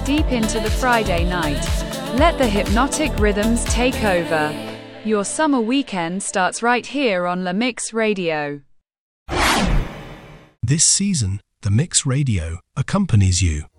deep into the Friday night. Let the hypnotic rhythms take over. Your summer weekend starts right here on La Mix Radio. This season, The Mix Radio accompanies you